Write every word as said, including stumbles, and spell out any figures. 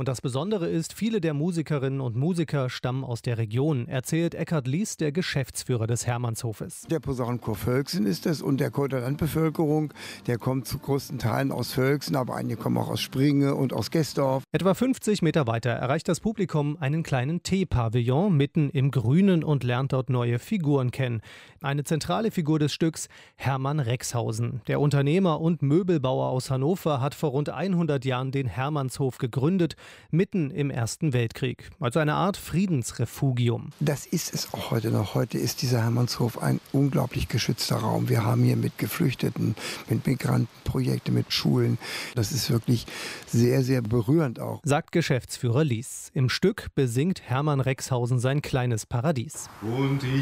Und das Besondere ist, viele der Musikerinnen und Musiker stammen aus der Region, erzählt Eckhard Lies, der Geschäftsführer des Hermannshofes. Der Posaunenchor Völksen ist es und der Chor der Landbevölkerung, der kommt zu größten Teilen aus Völksen, aber einige kommen auch aus Springe und aus Gesdorf. Etwa fünfzig Meter weiter erreicht das Publikum einen kleinen Teepavillon mitten im Grünen und lernt dort neue Figuren kennen. Eine zentrale Figur des Stücks, Hermann Rexhausen. Der Unternehmer und Möbelbauer aus Hannover hat vor rund hundert Jahren den Hermannshof gegründet, mitten im Ersten Weltkrieg. Also eine Art Friedensrefugium. Das ist es auch heute noch. Heute ist dieser Hermannshof ein unglaublich geschützter Raum. Wir haben hier mit Geflüchteten, mit Migranten Projekte, mit Schulen. Das ist wirklich sehr, sehr berührend auch. Sagt Geschäftsführer Lies. Im Stück besingt Hermann Rexhausen sein kleines Paradies. Und ich